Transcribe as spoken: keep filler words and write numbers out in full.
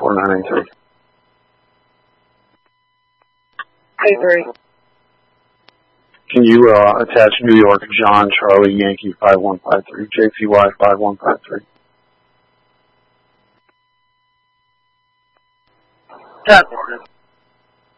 four nine eight three. eight three. Can you uh, attach New York John Charlie Yankee five one five three, J T Y five one five three? Copy.